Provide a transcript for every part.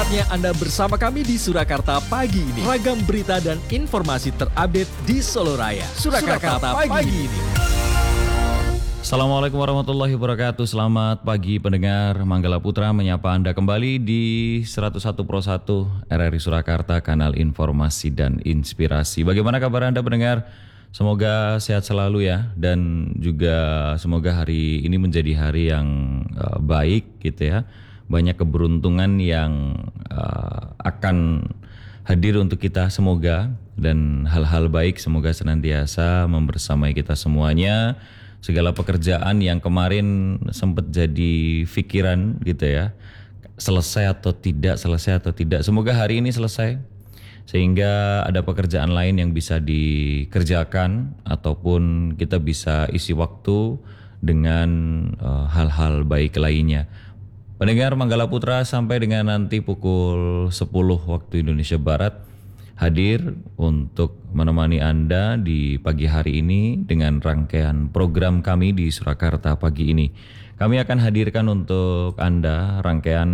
Saatnya Anda bersama kami di Surakarta pagi ini. Ragam berita dan informasi terupdate di Solo Raya. Surakarta pagi ini. Assalamualaikum warahmatullahi wabarakatuh. Selamat pagi pendengar. Manggala Putra menyapa Anda kembali di 101 Pro 1 RRI Surakarta, kanal informasi dan inspirasi. Bagaimana kabar Anda pendengar? Semoga sehat selalu ya, dan juga semoga hari ini menjadi hari yang baik gitu ya. Banyak keberuntungan yang akan hadir untuk kita semoga, dan hal-hal baik semoga senantiasa membersamai kita semuanya. Segala pekerjaan yang kemarin sempat jadi pikiran gitu ya, selesai atau tidak, semoga hari ini selesai, sehingga ada pekerjaan lain yang bisa dikerjakan ataupun kita bisa isi waktu dengan hal-hal baik lainnya. Pendengar Manggala Putra sampai dengan nanti pukul 10 waktu Indonesia Barat hadir untuk menemani Anda di pagi hari ini dengan rangkaian program kami di Surakarta pagi ini. Kami akan hadirkan untuk Anda rangkaian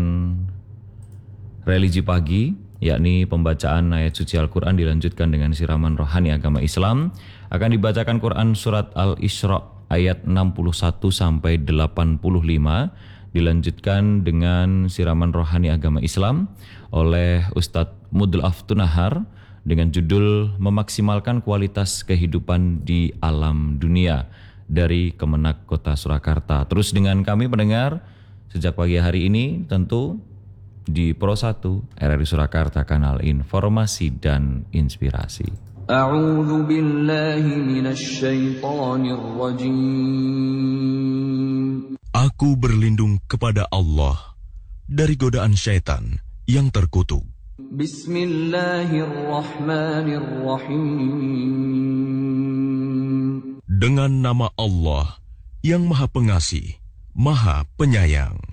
religi pagi, yakni pembacaan ayat suci Al-Quran dilanjutkan dengan siraman rohani agama Islam. Akan dibacakan Quran surat Al-Isra ayat 61 sampai 85, dilanjutkan dengan siraman rohani agama Islam oleh Ustadz Mudul Aftunahar dengan judul Memaksimalkan Kualitas Kehidupan di Alam Dunia dari Kemenak Kota Surakarta. Terus dengan kami pendengar sejak pagi hari ini tentu di Pro 1 RRI Surakarta, kanal informasi dan inspirasi. A'udzu billahi minasy syaithanir rajim. Aku berlindung kepada Allah dari godaan syaitan yang terkutuk. Bismillahirrahmanirrahim. Dengan nama Allah yang Maha Pengasih, Maha Penyayang.